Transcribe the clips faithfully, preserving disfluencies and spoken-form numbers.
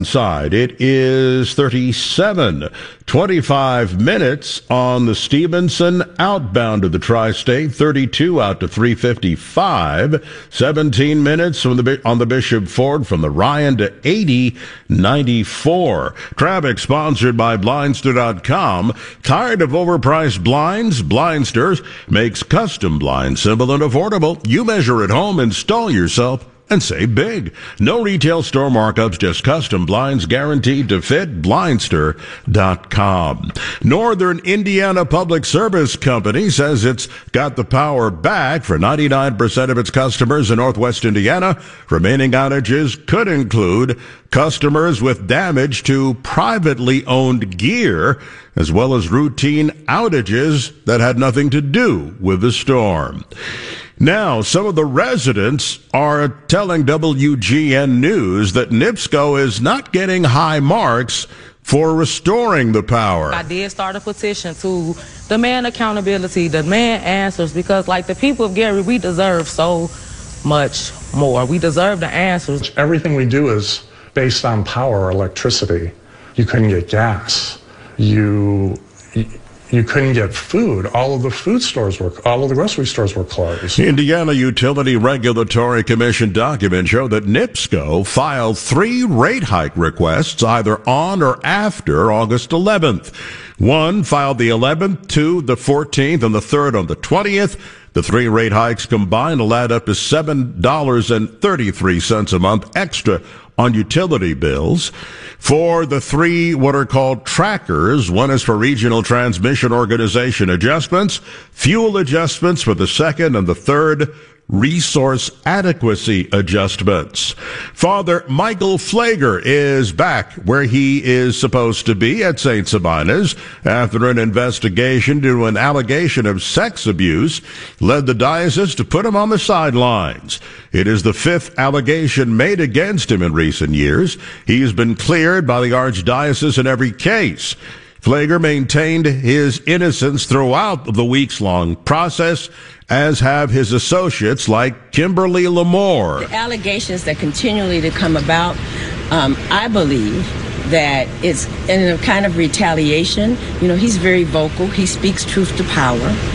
Side. It is thirty-seven, twenty-five minutes on the Stevenson outbound to the tri-state, thirty-two out to three fifty-five, seventeen minutes from the, on the Bishop Ford from the Ryan to eighty ninety-four. Traffic sponsored by Blindster dot com. Tired of overpriced blinds? Blindster makes custom blinds simple and affordable. You measure at home, install yourself, and save big. No retail store markups, just custom blinds guaranteed to fit. Blindster dot com. Northern Indiana Public Service Company says it's got the power back for ninety-nine percent of its customers in Northwest Indiana. Remaining outages could include customers with damage to privately owned gear, as well as routine outages that had nothing to do with the storm. Now, some of the residents are telling W G N News that NIPSCO is not getting high marks for restoring the power. I did start a petition to demand accountability, demand answers, because like the people of Gary, we deserve so much more. We deserve the answers. Everything we do is based on power or electricity. You couldn't get gas. You... You couldn't get food. All of the food stores were, all of the grocery stores were closed. Indiana Utility Regulatory Commission documents show that NIPSCO filed three rate hike requests either on or after August eleventh. One filed the eleventh, two the fourteenth, and the third on the twentieth. The three rate hikes combined will add up to seven dollars and thirty-three cents a month extra on utility bills. For the three what are called trackers, one is for regional transmission organization adjustments, fuel adjustments for the second, and the third, resource adequacy adjustments. Father Michael Pfleger is back where he is supposed to be at Saint Sabina's after an investigation into an allegation of sex abuse led the diocese to put him on the sidelines. It is the fifth allegation made against him in recent years. He has been cleared by the archdiocese in every case. Pfleger maintained his innocence throughout the weeks-long process, as have his associates like Kimberly Lamore. The allegations that continually to come about, um, I believe that it's in a kind of retaliation. You know, he's very vocal. He speaks truth to power.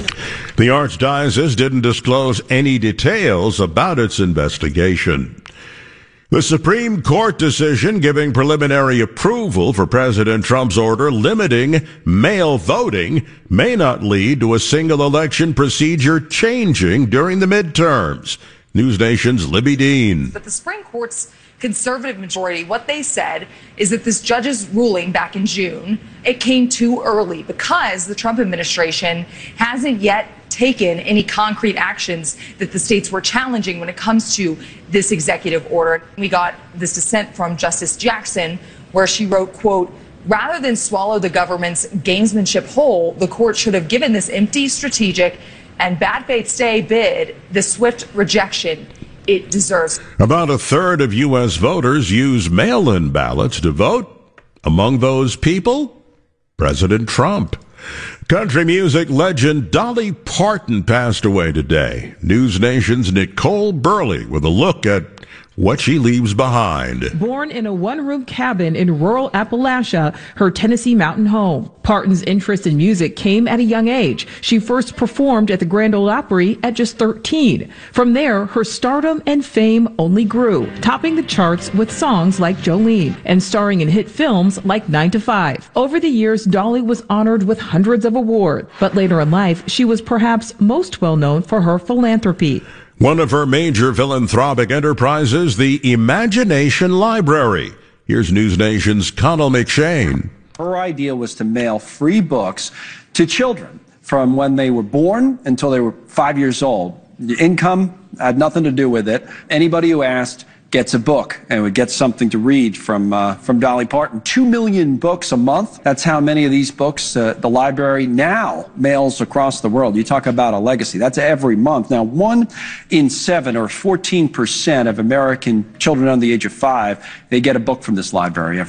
The archdiocese didn't disclose any details about its investigation. The Supreme Court decision giving preliminary approval for President Trump's order limiting mail voting may not lead to a single election procedure changing during the midterms. News Nation's Libby Dean. But the Supreme Court's conservative majority, what they said is that this judge's ruling back in June, it came too early because the Trump administration hasn't yet taken any concrete actions that the states were challenging when it comes to this executive order. We got this dissent from Justice Jackson where she wrote, quote, rather than swallow the government's gamesmanship whole, the court should have given this empty strategic and bad faith stay bid the swift rejection it deserves. About a third of U S voters use mail-in ballots to vote. Among those people, President Trump. Country music legend Dolly Parton passed away today. News Nation's Nicole Burley with a look at what she leaves behind. Born in a one-room cabin in rural Appalachia, her Tennessee mountain home, Parton's interest in music came at a young age. She first performed at the Grand Ole Opry at just thirteen. From there, her stardom and fame only grew, topping the charts with songs like Jolene and starring in hit films like nine to five. Over the years, Dolly was honored with hundreds of awards, but later in life, she was perhaps most well known for her philanthropy. One of her major philanthropic enterprises, the Imagination Library. Here's News Nation's Connell McShane. Her idea was to mail free books to children from when they were born until they were five years old. The income had nothing to do with it. Anybody who asked gets a book and would get something to read from uh, from Dolly Parton. Two million books a month. That's how many of these books uh, the library now mails across the world. You talk about a legacy. That's every month. Now, one in seven or fourteen percent of American children under the age of five, they get a book from this library every month.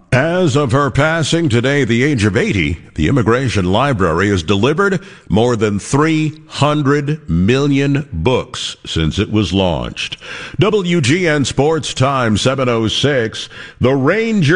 As of her passing today, the age of eighty, the Immigration Library has delivered more than three hundred million books since it was launched. W G N Sports Time, seven oh six. The Rangers